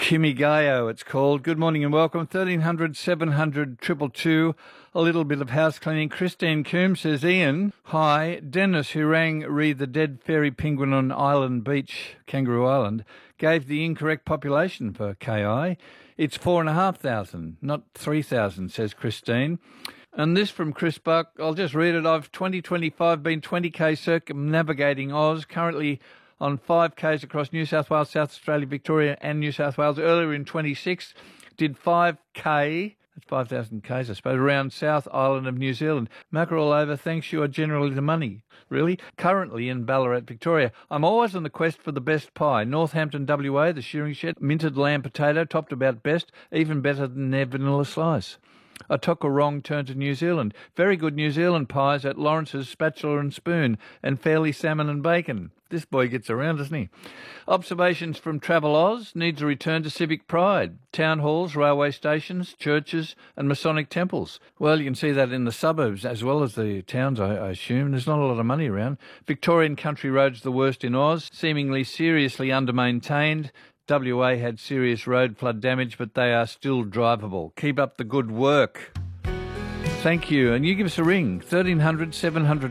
Kimigayo, it's called. Good morning and welcome. 1300 700 222. A little bit of house cleaning. Christine Coombs says, Ian, hi. Dennis, who rang read the dead fairy penguin on Island Beach, Kangaroo Island, gave the incorrect population for KI. It's 4,500, not 3,000, says Christine. And this from Chris Buck, I'll just read it. I've 2025 been 20k circumnavigating Oz, currently on 5Ks across New South Wales, South Australia, Victoria and New South Wales. Earlier in 26, did 5K, that's 5,000 Ks, I suppose, around South Island of New Zealand. Mackerel over, thanks, you are generally the money. Really? Currently in Ballarat, Victoria. I'm always on the quest for the best pie. Northampton, WA, the shearing shed, minted lamb potato, topped about best, even better than their vanilla slice. I took a wrong turn to New Zealand. Very good New Zealand pies at Lawrence's Spatula and Spoon and Fairly Salmon and Bacon. This boy gets around, doesn't he? Observations from Travel Oz. Needs a return to civic pride. Town halls, railway stations, churches and Masonic temples. Well, you can see that in the suburbs as well as the towns, I assume. There's not a lot of money around. Victorian country roads the worst in Oz. Seemingly seriously under-maintained. WA had serious road flood damage, but they are still drivable. Keep up the good work. Thank you. And you give us a ring, 1300 700